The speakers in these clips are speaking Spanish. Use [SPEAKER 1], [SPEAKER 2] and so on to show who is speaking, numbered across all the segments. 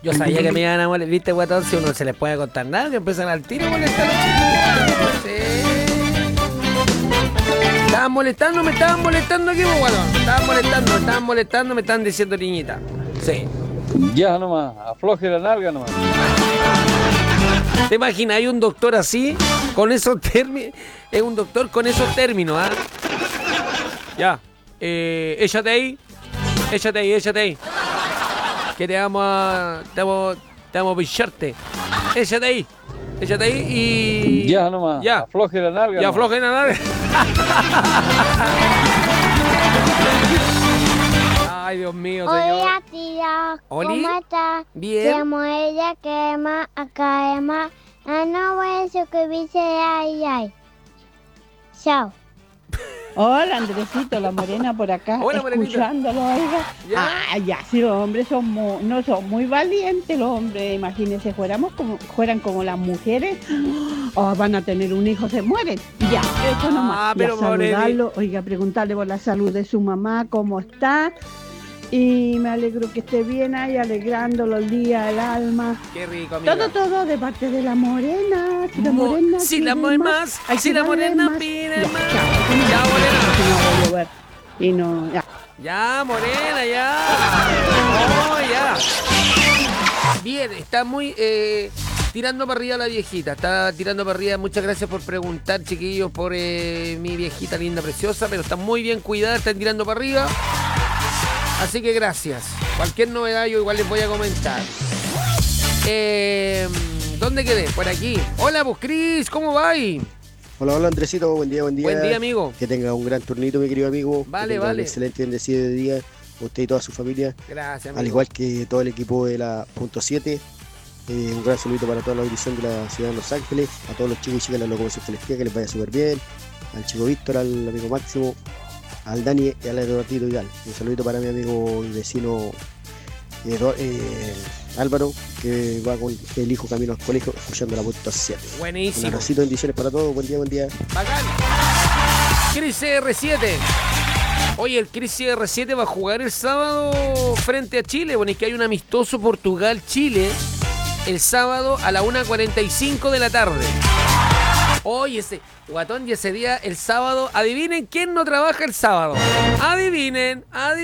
[SPEAKER 1] Yo sabía que me iban a molestar, viste, guatón, si uno se les puede contar nada, que empiezan al tiro a molestar a los chicos. Sí. Me estaban molestando aquí, pues, guatón. Me estaban molestando, me estaban diciendo niñita. Sí.
[SPEAKER 2] Ya nomás, afloje la nalga nomás.
[SPEAKER 1] ¿Te imaginas? Hay un doctor así, con esos términos. Es un doctor con esos términos, ¿ah? Ya. Échate ahí. Que te vamos a picharte. Échate ahí y...
[SPEAKER 2] Ya nomás,
[SPEAKER 1] ya.
[SPEAKER 2] Afloje la nalga.
[SPEAKER 1] Ya afloje la nalga. Ay, Dios mío, señor.
[SPEAKER 3] Hola, tía.
[SPEAKER 1] ¿Oli?
[SPEAKER 3] ¿Cómo estás?
[SPEAKER 1] Bien.
[SPEAKER 3] Se llamo ella, que Emma, acá Emma. No voy a suscribirse, ay. Chao.
[SPEAKER 4] Hola, Andresito, la morena por acá,
[SPEAKER 1] Hola, morenita.
[SPEAKER 4] escuchándolo, oiga.
[SPEAKER 1] Ya.
[SPEAKER 4] Ya, si los hombres no son muy valientes, los hombres, imagínense, fueran como las mujeres, van a tener un hijo, se mueren. Ya, eso nomás.
[SPEAKER 1] pero
[SPEAKER 4] saludarlo, oiga, preguntarle por la salud de su mamá, cómo está. Y me alegro que esté bien ahí, alegrando el día, el alma.
[SPEAKER 1] Qué rico, amiga.
[SPEAKER 4] Todo de parte de la morena. Si la morena
[SPEAKER 1] Si la
[SPEAKER 4] pide
[SPEAKER 1] más,
[SPEAKER 4] hay
[SPEAKER 1] si
[SPEAKER 4] que
[SPEAKER 1] la
[SPEAKER 4] darle
[SPEAKER 1] morena
[SPEAKER 4] más.
[SPEAKER 1] pide
[SPEAKER 4] Ya,
[SPEAKER 1] más.
[SPEAKER 4] chao.
[SPEAKER 1] Ya, morena.
[SPEAKER 4] Si no voy a llover. Y no, ya.
[SPEAKER 1] Ya, morena, ya. Oh, ya. Bien, está muy tirando para arriba la viejita. Está tirando para arriba. Muchas gracias por preguntar, chiquillos, por mi viejita linda, preciosa. Pero está muy bien cuidada, están tirando para arriba. Así que gracias. Cualquier novedad yo igual les voy a comentar. ¿Dónde quedé? Por aquí. Hola, pues Cris, ¿cómo va ahí?
[SPEAKER 5] Hola Andresito, buen día.
[SPEAKER 1] Buen día, amigo.
[SPEAKER 5] Que tenga un gran turnito, mi querido amigo.
[SPEAKER 1] Vale,
[SPEAKER 5] que tenga un excelente bendecido día, usted y toda su familia.
[SPEAKER 1] Gracias, amigo.
[SPEAKER 5] Al igual que todo el equipo de la Punto 7. Un gran saludito para toda la audición de la ciudad de Los Ángeles, a todos los chicos y chicas de la locomoción celestial, que les vaya súper bien, al chico Víctor, al amigo Máximo, al Dani y al Eduardito Vidal. Un saludito para mi amigo y vecino Álvaro, que va con el hijo camino al colegio escuchando la Punto 7.
[SPEAKER 1] Buenísimo.
[SPEAKER 5] Un abracito, bendiciones para todos, buen día.
[SPEAKER 1] Bacán. Cris CR7. Oye, el Cris CR7 va a jugar el sábado frente a Chile. Bueno, es que hay un amistoso Portugal-Chile el sábado a la 1:45 de la tarde. Oye, ese guatón, y ese día, el sábado, adivinen quién no trabaja el sábado. Adivinen,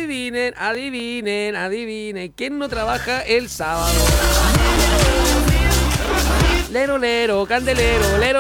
[SPEAKER 1] quién no trabaja el sábado. Lero, lero, candelero, lero.